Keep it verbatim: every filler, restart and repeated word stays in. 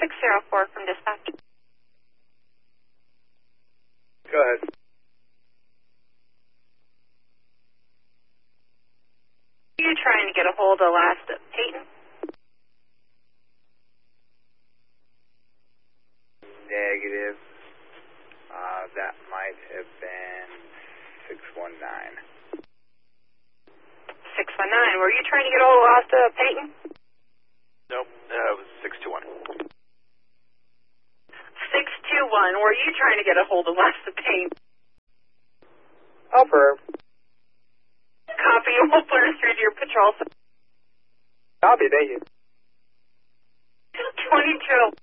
six zero four from dispatch. Go ahead. Are you trying to get a hold of last of Peyton? Negative. Uh, that might have been six one nine. six one nine. Were you trying to get a hold of last of Peyton? Nope, uh, it was six two one. six two one. Were you trying to get a hold of last of Peyton? Upper. Copy. We'll put her through to your patrol. Copy, thank you. twenty-two.